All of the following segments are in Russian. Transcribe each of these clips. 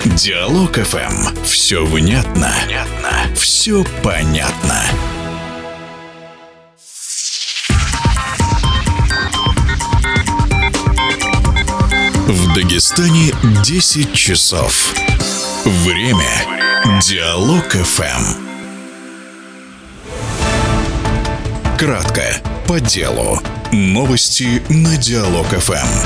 Диалог ФМ. Все внятно. Все понятно. В Дагестане 10 часов. Время. Диалог ФМ. Кратко, по делу. Новости на Диалог ФМ.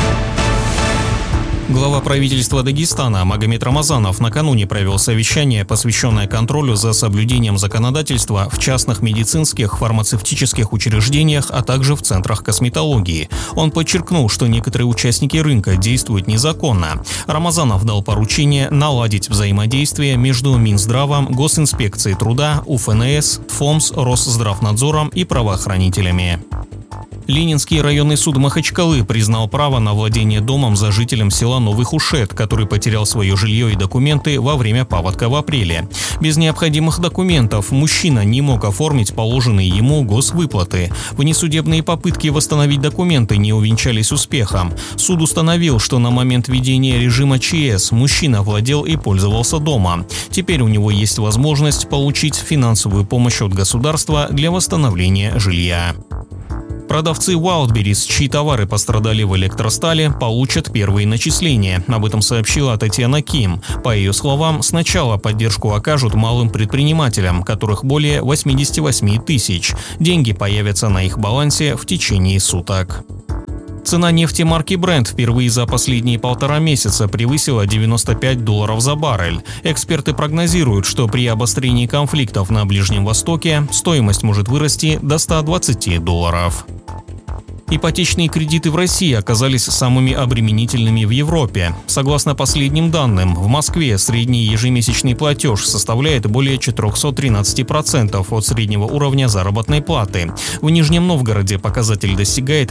Глава правительства Дагестана Магомед Рамазанов накануне провел совещание, посвященное контролю за соблюдением законодательства в частных медицинских, фармацевтических учреждениях, а также в центрах косметологии. Он подчеркнул, что некоторые участники рынка действуют незаконно. Рамазанов дал поручение наладить взаимодействие между Минздравом, Госинспекцией труда, УФНС, ТФОМС, Росздравнадзором и правоохранителями. Ленинский районный суд Махачкалы признал право на владение домом за жителем села Новых Ушет, который потерял свое жилье и документы во время паводка в апреле. Без необходимых документов мужчина не мог оформить положенные ему госвыплаты. Внесудебные попытки восстановить документы не увенчались успехом. Суд установил, что на момент введения режима ЧС мужчина владел и пользовался домом. Теперь у него есть возможность получить финансовую помощь от государства для восстановления жилья. Продавцы Wildberries, чьи товары пострадали в электростале, получат первые начисления. Об этом сообщила Татьяна Ким. По ее словам, сначала поддержку окажут малым предпринимателям, которых более 88 тысяч. Деньги появятся на их балансе в течение суток. Цена нефти марки Brent впервые за последние 1,5 месяца превысила $95 за баррель. Эксперты прогнозируют, что при обострении конфликтов на Ближнем Востоке стоимость может вырасти до $120. Ипотечные кредиты в России оказались самыми обременительными в Европе. Согласно последним данным, в Москве средний ежемесячный платеж составляет более 413% от среднего уровня заработной платы. В Нижнем Новгороде показатель достигает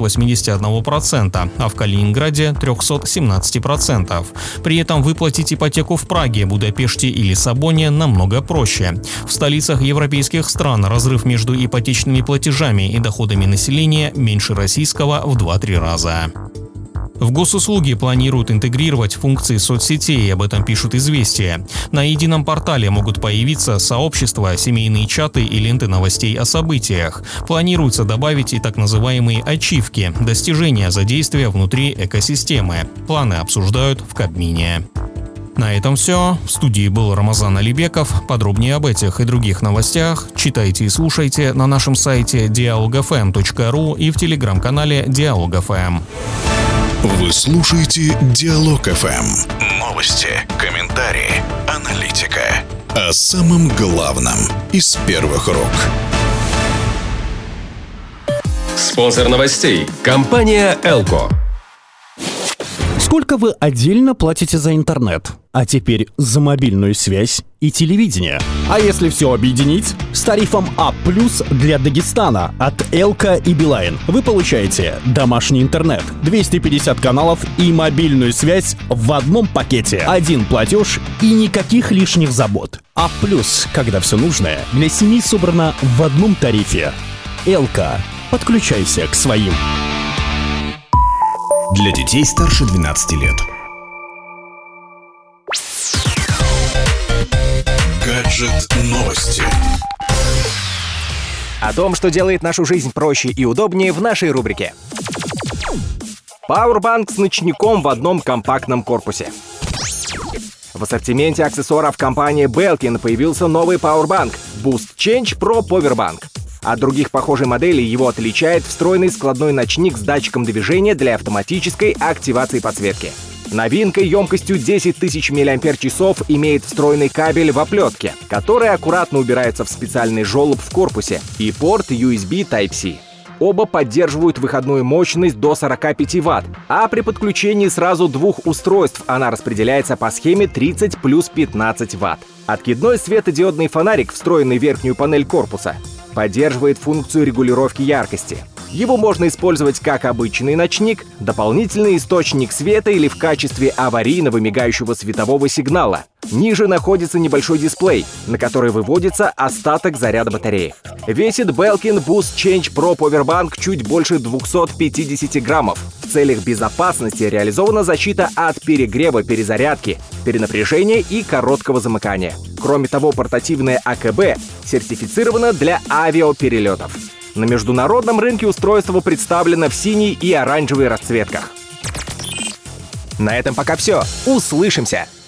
381%, а в Калининграде – 317%. При этом выплатить ипотеку в Праге, Будапеште и Лиссабоне намного проще. В столицах европейских стран разрыв между ипотечными платежами и доходами населения меньше российского в 2-3 раза. В госуслуги планируют интегрировать функции соцсетей, об этом пишут «Известия». На едином портале могут появиться сообщества, семейные чаты и ленты новостей о событиях. Планируется добавить и так называемые ачивки – достижения за действия внутри экосистемы. Планы обсуждают в Кабмине. На этом все. В студии был Рамазан Алибеков. Подробнее об этих и других новостях читайте и слушайте на нашем сайте dialogfm.ru и в телеграм-канале Диалог ФМ. Вы слушаете Диалог ФМ. Новости, комментарии, аналитика. О самом главном из первых рук. Спонсор новостей – компания «Элко». Сколько вы отдельно платите за интернет? А теперь за мобильную связь и телевидение. А если все объединить? С тарифом А+ для Дагестана от Элко и Билайн вы получаете домашний интернет, 250 каналов и мобильную связь в одном пакете. Один платеж и никаких лишних забот. А+, когда все нужное для семьи собрано в одном тарифе. Элко. Подключайся к своим. Для детей старше 12 лет. Гаджет-новости. О том, что делает нашу жизнь проще и удобнее, в нашей рубрике. Powerbank с ночником в одном компактном корпусе. В ассортименте аксессуаров компании Belkin появился новый Powerbank Boost Change Pro Powerbank. От других похожей моделей его отличает встроенный складной ночник с датчиком движения для автоматической активации подсветки. Новинкой емкостью 10 тысяч мАч имеет встроенный кабель в оплетке, который аккуратно убирается в специальный желоб в корпусе, и порт USB Type-C. Оба поддерживают выходную мощность до 45 Вт, а при подключении сразу двух устройств она распределяется по схеме 30 плюс 15 Вт. Откидной светодиодный фонарик, встроенный в верхнюю панель корпуса, поддерживает функцию регулировки яркости. Его можно использовать как обычный ночник, дополнительный источник света или в качестве аварийного мигающего светового сигнала. Ниже находится небольшой дисплей, на который выводится остаток заряда батареи. Весит Belkin Boost Change Pro Powerbank чуть больше 250 граммов. В целях безопасности реализована защита от перегрева, перезарядки, перенапряжения и короткого замыкания. Кроме того, портативное АКБ сертифицировано для авиаперелетов. На международном рынке устройство представлено в синей и оранжевой расцветках. На этом пока все. Услышимся!